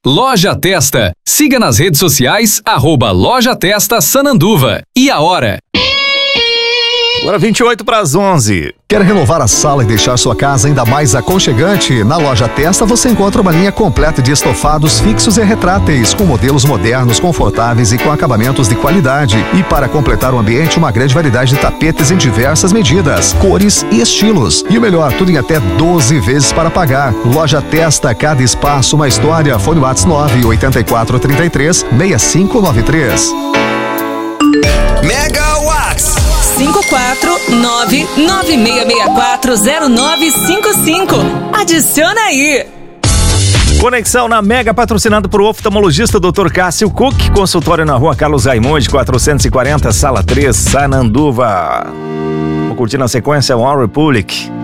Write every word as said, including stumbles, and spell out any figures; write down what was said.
Loja Testa. Siga nas redes sociais, arroba Loja Testa Sananduva. E a hora? Agora vinte e oito para as onze. Quer renovar a sala e deixar sua casa ainda mais aconchegante? Na Loja Testa você encontra uma linha completa de estofados fixos e retráteis, com modelos modernos, confortáveis e com acabamentos de qualidade. E para completar o ambiente, uma grande variedade de tapetes em diversas medidas, cores e estilos. E o melhor, tudo em até doze vezes para pagar. Loja Testa, cada espaço uma história. Fone WhatsApp nove oito quatro três três seis cinco nove três. Mega Watts cinco quatro nove nove seis seis quatro zero nove cinco cinco. Adiciona aí. Conexão na Mega, patrocinado por oftalmologista doutor Cássio Cook, consultório na rua Carlos Raimundi, quatrocentos e quarenta, sala três, Sananduva. Vou curtir na sequência One Republic.